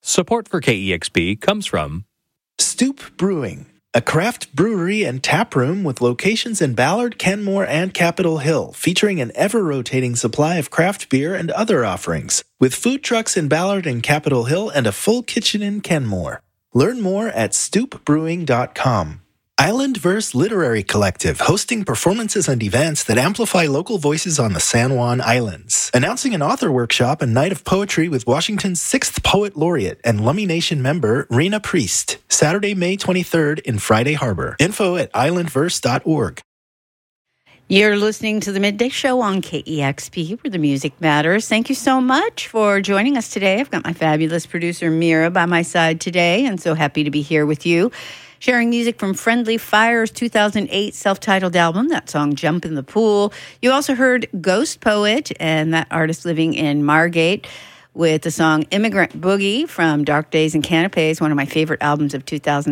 Support for KEXP comes from Stoop Brewing, a craft brewery and tap room with locations in Ballard, Kenmore, and Capitol Hill, featuring an ever-rotating supply of craft beer and other offerings, with food trucks in Ballard and Capitol Hill and a full kitchen in Kenmore. Learn more at stoopbrewing.com. Islandverse Literary Collective, hosting performances and events that amplify local voices on the San Juan Islands. Announcing an author workshop and night of poetry with Washington's 6th Poet Laureate and Lummi Nation member Rena Priest. Saturday, May 23rd in Friday Harbor. Info at islandverse.org. You're listening to the Midday Show on KEXP, where the music matters. Thank you so much for joining us today. I've got my fabulous producer, Mira, by my side today, and so happy to be here with you. Sharing music from Friendly Fire's 2008 self-titled album, that song Jump in the Pool. You also heard Ghost Poet, and that artist living in Margate, with the song Immigrant Boogie from Dark Days and Canapes, one of my favorite albums of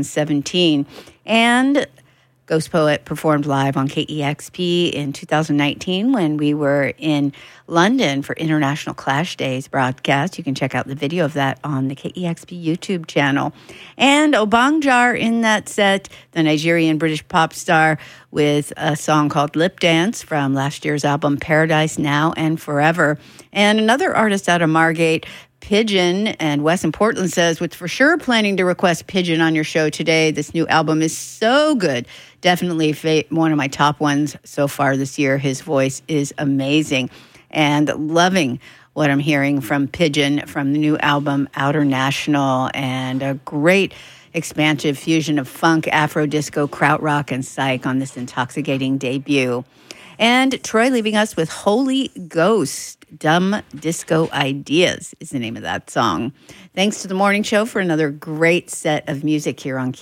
2017. And Ghost Poet performed live on KEXP in 2019 when we were in London for International Clash Days broadcast. You can check out the video of that on the KEXP YouTube channel. And Obanjar in that set, the Nigerian-British pop star, with a song called Lip Dance from last year's album Paradise Now and Forever. And another artist out of Margate, Pigeon, and Wes in Portland says, with for sure planning to request Pigeon on your show today. This new album is so good. Definitely one of my top ones so far this year. His voice is amazing. And loving what I'm hearing from Pigeon from the new album Outer National, and a great expansive fusion of funk, Afro disco, krautrock, and psych on this intoxicating debut. And Troy leaving us with Holy Ghost. Dumb Disco Ideas is the name of that song. Thanks to the morning show for another great set of music here on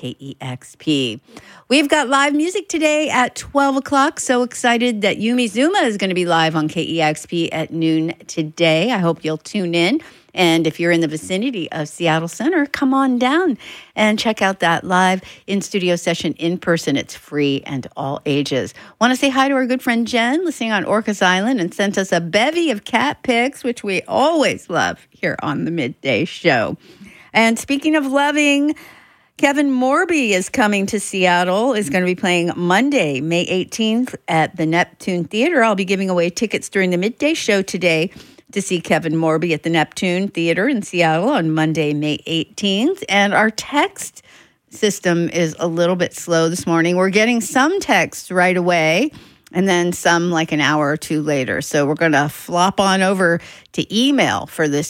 KEXP. We've got live music today at 12 o'clock. So excited that Yumi Zuma is going to be live on KEXP at noon today. I hope you'll tune in. And if you're in the vicinity of Seattle Center, come on down and check out that live in-studio session in person. It's free and all ages. Want to say hi to our good friend Jen, listening on Orcas Island, and sent us a bevy of cat pics, which we always love here on the Midday Show. And speaking of loving, Kevin Morby is coming to Seattle, is going to be playing Monday, May 18th at the Neptune Theater. I'll be giving away tickets during the Midday Show today to see Kevin Morby at the Neptune Theater in Seattle on Monday, May 18th. And our text system is a little bit slow this morning. We're getting some texts right away and then some like an hour or two later. So we're going to flop on over to email for this